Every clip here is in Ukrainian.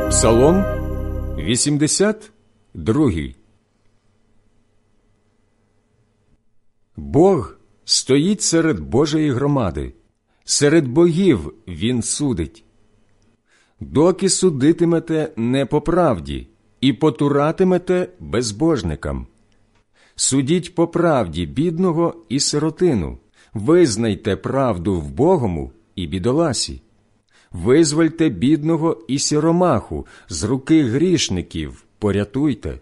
Псалом 82. Бог стоїть серед Божої громади, серед богів Він судить. Доки судитимете не по правді і потуратимете безбожникам. Судіть по правді бідного і сиротину, визнайте правду вбогому і бідоласі. Визвольте бідного і сіромаху, з руки грішників порятуйте.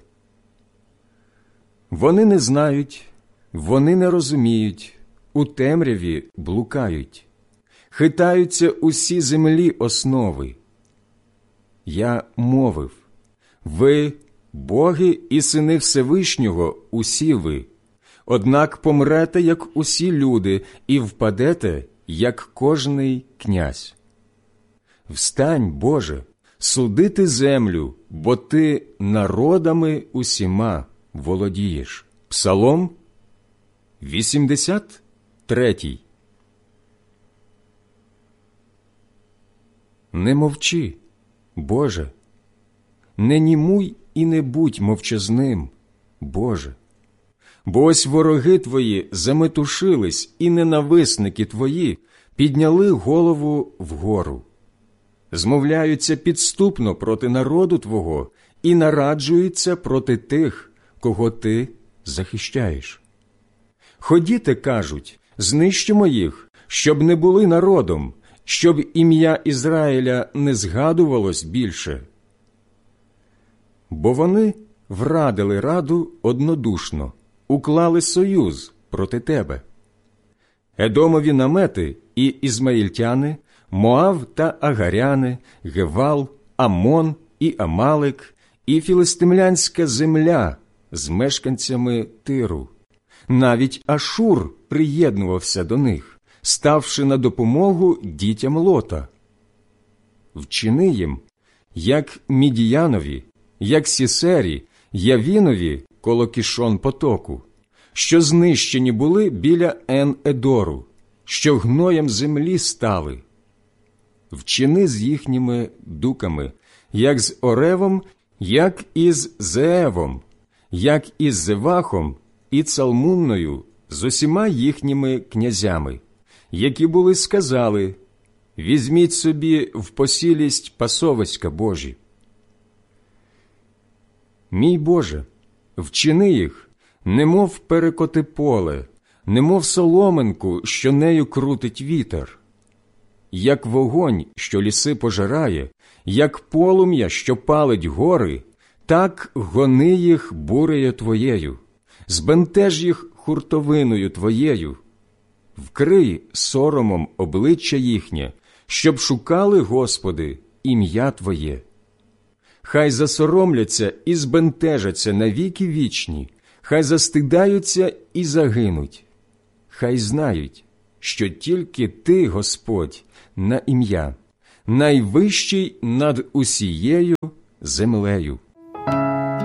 Вони не знають, вони не розуміють, у темряві блукають. Хитаються усі землі основи. Я мовив: ви, боги і сини Всевишнього, усі ви, однак помрете, як усі люди, і впадете, як кожний князь. Встань, Боже, судити землю, бо ти народами усіма володієш. Псалом 83. Не мовчи, Боже, не німуй і не будь мовчазним, Боже. Бо ось вороги Твої заметушились, і ненависники Твої підняли голову вгору. Змовляються підступно проти народу Твого і нараджуються проти тих, кого Ти захищаєш. Ходіте, кажуть, знищимо їх, щоб не були народом, щоб ім'я Ізраїля не згадувалось більше. Бо вони врадили раду однодушно, уклали союз проти Тебе. Едомові намети і ізмаїльтяни, Моав та Агаряни, Гевал, Амон і Амалик, і філистимлянська земля з мешканцями Тиру. Навіть Ашур приєднувався до них, ставши на допомогу дітям Лота. Вчини їм, як Мідіянові, як Сісері, Явінові коло Кішон потоку, що знищені були біля Ен-Едору, що гноєм землі стали. Вчини з їхніми дуками, як з Оревом, як із Зеевом, як із Зевахом і Цалмунною, з усіма їхніми князями, які були сказали: візьміть собі в посілість пасовиська Божі. Мій Боже, вчини їх, немов перекоти поле, немов соломинку, що нею крутить вітер. Як вогонь, що ліси пожирає, як полум'я, що палить гори, так гони їх бурею Твоєю, збентеж їх хуртовиною Твоєю. Вкрий соромом обличчя їхнє, щоб шукали, Господи, ім'я Твоє. Хай засоромляться і збентежаться навіки вічні, хай застидаються і загинуть. Хай знають, що тільки Ти, Господь, на ім'я, найвищий над усією землею.